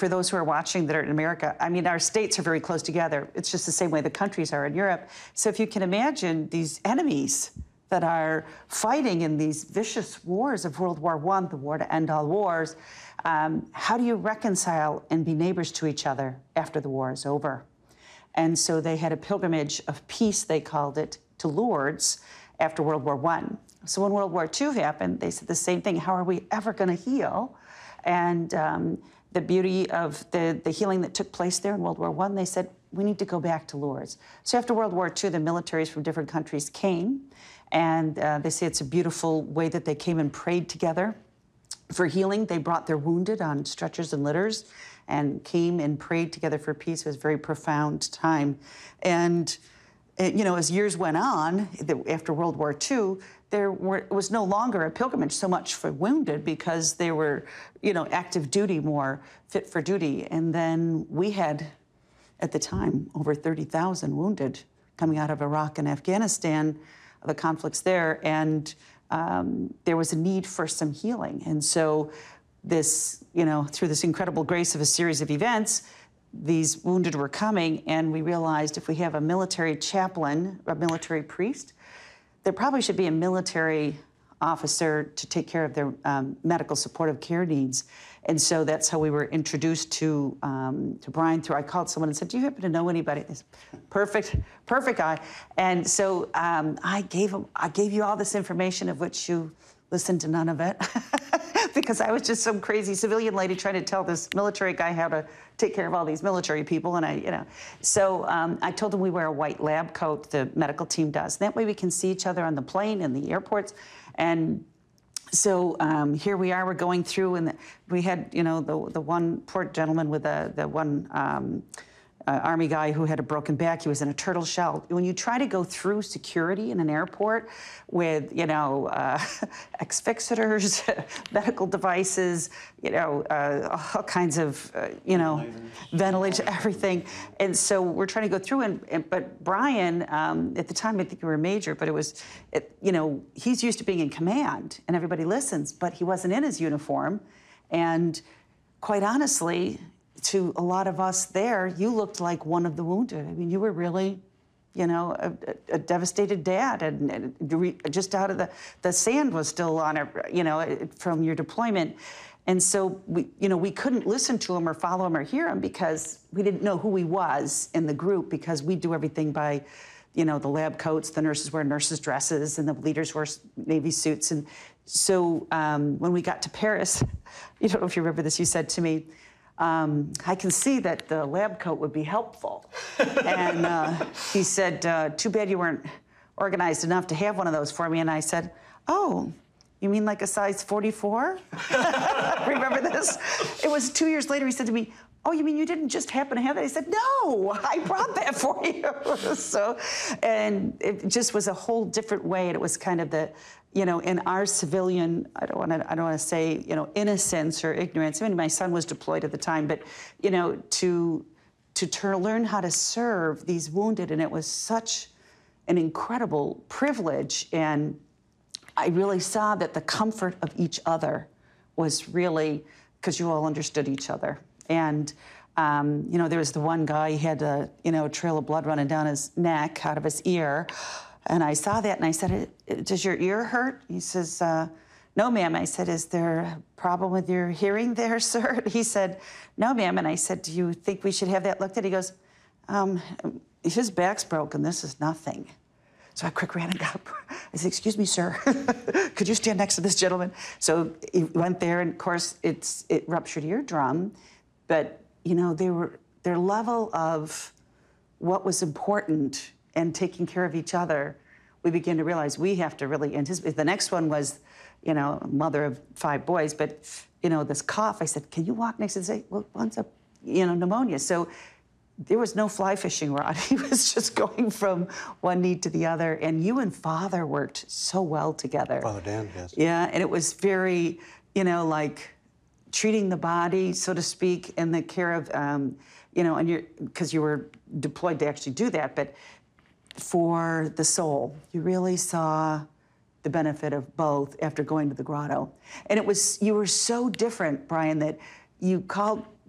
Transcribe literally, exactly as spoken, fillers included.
for those who are watching that are in America, I mean, our states are very close together. It's just the same way the countries are in Europe. So if you can imagine these enemies that are fighting in these vicious wars of World War One, the war to end all wars, um, how do you reconcile and be neighbors to each other after the war is over? And so they had a pilgrimage of peace, they called it, to Lourdes after World War One. So when World War Two happened, they said the same thing. How are we ever going to heal? And um, the beauty of the, the healing that took place there in World War One, they said, we need to go back to Lourdes. So after World War Two, the militaries from different countries came, and uh, they say it's a beautiful way that they came and prayed together for healing. They brought their wounded on stretchers and litters and came and prayed together for peace. It was a very profound time. And, you know, as years went on, after World War Two, there were, it was no longer a pilgrimage so much for wounded because they were, you know, active duty, more fit for duty. And then we had, at the time, over thirty thousand wounded coming out of Iraq and Afghanistan, the conflicts there, and um, there was a need for some healing. And so this, you know, through this incredible grace of a series of events, these wounded were coming, and we realized if we have a military chaplain, a military priest, there probably should be a military officer to take care of their um, medical supportive care needs. And so that's how we were introduced to um, to Brian through, I called someone and said, do you happen to know anybody? They said, perfect, perfect guy. And so um, I gave him, I gave you all this information of which you listened to none of it. Because I was just some crazy civilian lady trying to tell this military guy how to take care of all these military people, and I, you know. So um, I told him we wear a white lab coat, the medical team does. That way we can see each other on the plane and the airports. And so um, here we are, we're going through, and the, we had, you know, the, the one poor gentleman with the, the one um, uh, Army guy who had a broken back. He was in a turtle shell. When you try to go through security in an airport with, you know, uh, asphyxiators, medical devices, you know, uh, all kinds of, uh, you know, ventilation, everything. And so we're trying to go through, and, and but Brian, um, at the time, I think you were a major, but it was, it, you know, he's used to being in command, and everybody listens, but he wasn't in his uniform. And quite honestly, to a lot of us there, you looked like one of the wounded. I mean, you were really, you know, a, a devastated dad, and, and just out of the, the sand was still on it, you know, from your deployment. And so, we, you know, we couldn't listen to him or follow him or hear him because we didn't know who he was in the group, because we do everything by, you know, the lab coats, the nurses wear nurses' dresses, and the leaders wear Navy suits. And so um, when we got to Paris, you don't know if you remember this, you said to me, Um, I can see that the lab coat would be helpful. And uh, he said, uh, too bad you weren't organized enough to have one of those for me. And I said, oh, you mean like a size forty-four? Remember this? It was two years later, he said to me, oh, you mean you didn't just happen to have that? I said, no, I brought that for you. So, and it just was a whole different way. And it was kind of the, you know, in our civilian, I don't want to, I don't want to say, you know, innocence or ignorance. I mean, my son was deployed at the time, but, you know, to to turn, learn how to serve these wounded, and it was such an incredible privilege. And I really saw that the comfort of each other was really, because you all understood each other. And um, you know, there was the one guy, he had a, you know, a trail of blood running down his neck, out of his ear. And I saw that, and I said, does your ear hurt? He says, uh, no, ma'am. I said, is there a problem with your hearing there, sir? He said, no, ma'am. And I said, do you think we should have that looked at? He goes, um, his back's broken. This is nothing. So I quick ran and got up. I said, excuse me, sir. Could you stand next to this gentleman? So he went there, and of course, it's it ruptured eardrum. But, you know, they were, their level of what was important and taking care of each other, we began to realize we have to really anticipate. The next one was, you know, mother of five boys, but, you know, this cough, I said, can you walk next to say, well, one's a, you know, pneumonia. So there was no fly fishing rod. He was just going from one need to the other. And you and Father worked so well together. Father Dan, yes. Yeah, and it was very, you know, like treating the body, so to speak, and the care of, um, you know, and you're, because you were deployed to actually do that, but for the soul, you really saw the benefit of both after going to the grotto. And it was, you were so different, Brian, that you called